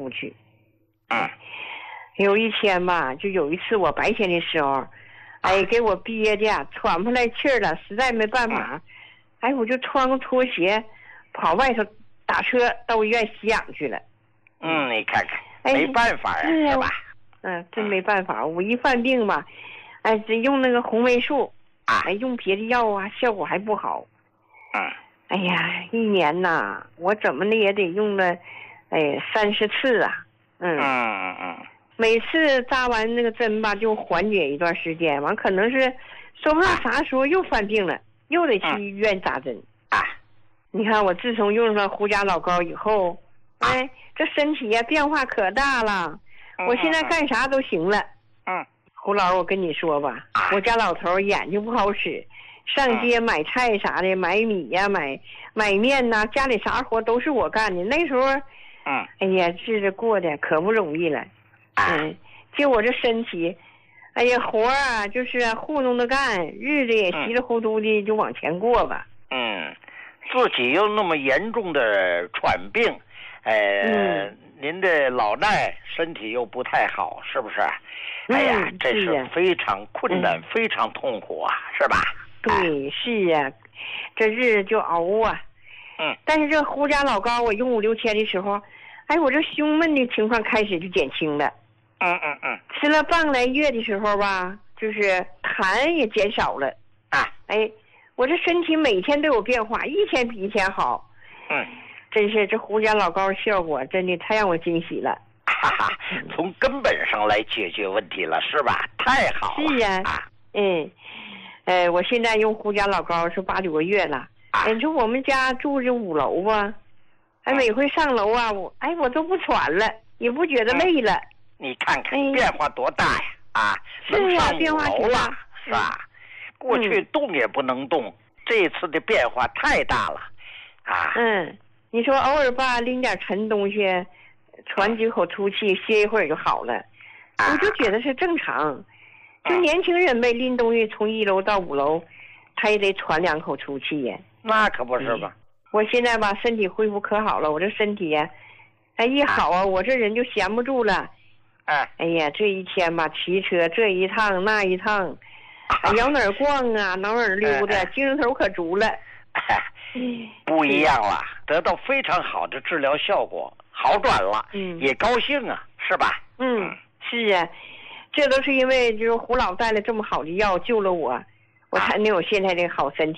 不去。有一天吧，就有一次我白天的时候，给我憋的喘不来气儿了，实在没办法，我就穿个拖鞋跑外头打车到医院吸氧去了。 你看看，没办法呀，是吧？ 真没办法，我一犯病吧，只用那个红霉素，用别的药效果还不好。哎呀，一年呐，我怎么的也得用了，30次啊。每次扎完那个针吧，就缓解一段时间，完可能是说不上啥时候又犯病了，又得去医院扎针。你看我自从用上胡家老膏以后，这身体呀变化可大了，我现在干啥都行了。胡老师，我跟你说吧，我家老头眼睛不好使，上街买菜啥的，买米呀，买面呐，家里啥活都是我干的。那时候，哎呀，日子过得可不容易了。就我这身体，哎呀，活就是糊弄着干，日子也稀里糊涂的就往前过吧。 自己又那么严重的喘病，您的老奈身体又不太好，是不是？这是非常困难，非常痛苦啊，是吧？ 对，是啊，这日子就熬啊。但是这胡家老膏我用5、6天的时候，我这胸闷的情况开始就减轻了。吃了半个来月的时候吧，就是痰也减少了。我这身体每天都有变化，一天比一天好。真是这胡家老膏效果真的太让我惊喜了。 从根本上来解决问题了，是吧？太好了。 是啊。我现在用胡家老膏是8、9个月了。你说我们家住着5楼吧，每回上楼我都不喘了，也不觉得累了。 你看看变化多大呀！ 是啊，变化挺大， 是吧？过去动也不能动，这次的变化太大了。 你说偶尔吧，拎点沉东西，喘几口粗气，歇一会儿就好了，我就觉得是正常。就年轻人呗，拎东西从1楼到5楼，他也得喘2口粗气呀。 那可不是吧？ 我现在吧，身体恢复可好了，我这身体呀，一好我这人就闲不住了。哎呀，这一天吧，骑车这一趟那一趟，摇哪儿逛哪儿溜达，精神头可足了。 不一样了，得到非常好的治疗效果，好转了，也高兴啊，是吧？ 是啊，这都是因为就是胡老带了这么好的药救了我，我才能有现在这个好身体。